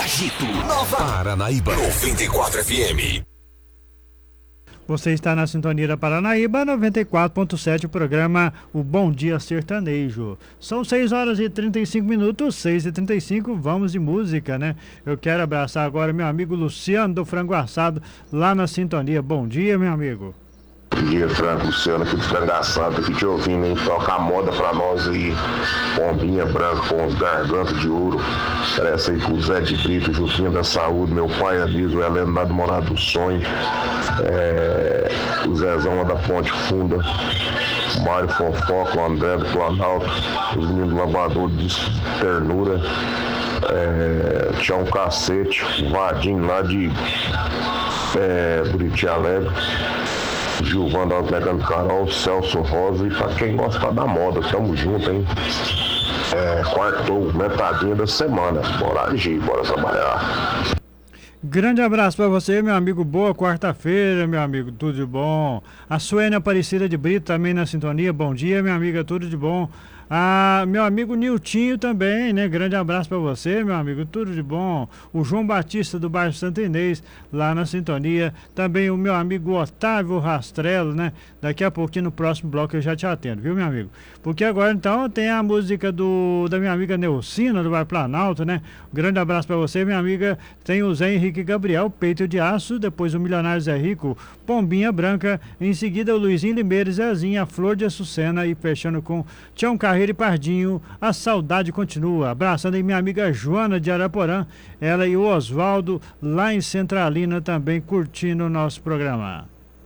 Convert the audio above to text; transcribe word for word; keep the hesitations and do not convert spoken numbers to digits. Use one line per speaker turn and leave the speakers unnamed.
Agito, Nova Paranaíba, noventa e quatro F M.
Você está na sintonia da Paranaíba, noventa e quatro ponto sete, o programa O Bom Dia Sertanejo. São seis horas e trinta e cinco minutos, seis e trinta e cinco, vamos de música, né? Eu quero abraçar agora meu amigo Luciano do Frango Assado, lá na sintonia. Bom dia, meu amigo.
Bom dia, Franco, Luciano aqui do Frango Assado, aqui te ouvindo, hein? Toca a moda pra nós aí, bombinha branca com os gargantos de ouro. Parece aí com o Zé de Brito, Jufinha da Saúde, meu pai Aviso, o Heleno lá do Morado do Sonho, é, o Zezão lá da Ponte Funda, o Mário Fofoca, o André do Planalto, os meninos do Lavador de Ternura, é, Tião Cacete, o Vadinho lá de é, Buriti Alegre, Gilvan da Alpegando Carol, Celso Rosa, e pra quem gosta da moda, tamo junto, hein? É, quartou, metadinha da semana. Bora agir, bora trabalhar.
Grande abraço para você, meu amigo. Boa quarta-feira, meu amigo. Tudo de bom. A Suênia Aparecida de Brito também na sintonia. Bom dia, minha amiga. Tudo de bom. Ah, meu amigo Niltinho também, né? Grande abraço para você, meu amigo. Tudo de bom. O João Batista do bairro Santo Inês, lá na sintonia. Também o meu amigo Otávio Rastrello, né? Daqui a pouquinho no próximo bloco eu já te atendo, viu, meu amigo? Porque agora então tem a música do da minha amiga Neucina do bairro Planalto, né? Grande abraço para você, minha amiga. Tem o Zé Henrique Gabriel, Peito de Aço. Depois o Milionário Zé Rico, Pombinha Branca. Em seguida o Luizinho Limeira, Zezinha, Flor de Açucena. E fechando com Tião Carreiro e Pardinho, A Saudade Continua. Abraçando aí minha amiga Joana de Araporã, ela e o Oswaldo lá em Centralina também curtindo o nosso programa.